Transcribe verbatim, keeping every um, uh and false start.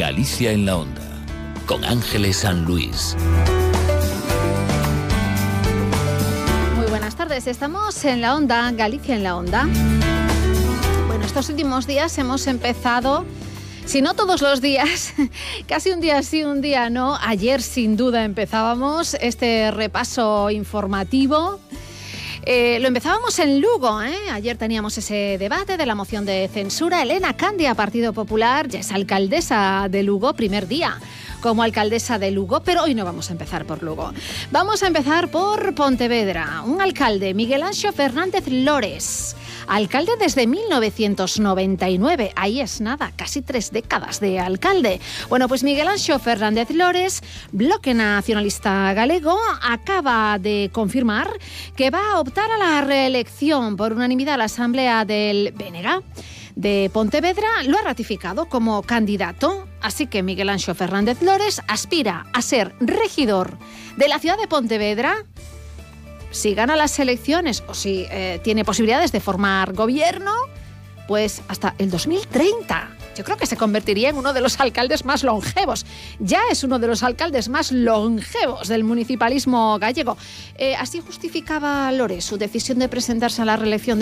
Galicia en la Onda, con Ángeles San Luis. Muy buenas tardes, estamos en la Onda, Galicia en la Onda. Bueno, estos últimos días hemos empezado, si no todos los días, casi un día sí, un día no. Ayer sin duda empezábamos este repaso informativo. Eh, lo empezábamos en Lugo, ¿eh? Ayer teníamos ese debate de la moción de censura. Elena Candia, Partido Popular, ya es alcaldesa de Lugo, primer día como alcaldesa de Lugo, pero hoy no vamos a empezar por Lugo. Vamos a empezar por Pontevedra. Un alcalde, Miguel Anxo Fernández Lores, alcalde desde mil novecientos noventa y nueve. Ahí es nada, casi tres décadas de alcalde. Bueno, pues Miguel Anxo Fernández Lores, Bloque Nacionalista Galego, acaba de confirmar que va a optar a la reelección por unanimidad a la Asamblea del B N G de Pontevedra. Lo ha ratificado como candidato, así que Miguel Anxo Fernández Lores aspira a ser regidor de la ciudad de Pontevedra si gana las elecciones o si eh, tiene posibilidades de formar gobierno, pues hasta el dos mil treinta. Yo creo que se convertiría en uno de los alcaldes más longevos. Ya es uno de los alcaldes más longevos del municipalismo gallego. Eh, así justificaba Lores su decisión de presentarse a la reelección